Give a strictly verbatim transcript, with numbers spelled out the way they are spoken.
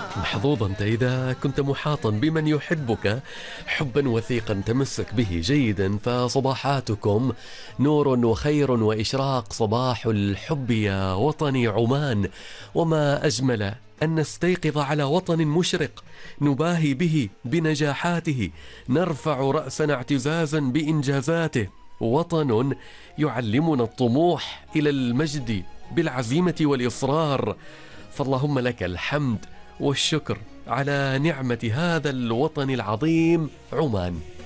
محظوظ أنت إذا كنت محاطا بمن يحبك حبا وثيقا تمسك به جيدا، فصباحاتكم نور وخير وإشراق، صباح الحب يا وطني عمان. وما أجمل أن نستيقظ على وطن مشرق نباهي به بنجاحاته، نرفع رأسنا اعتزازا بإنجازاته، وطن يعلمنا الطموح إلى المجد بالعزيمة والإصرار. فاللهم لك الحمد والشكر على نعمة هذا الوطن العظيم عمان.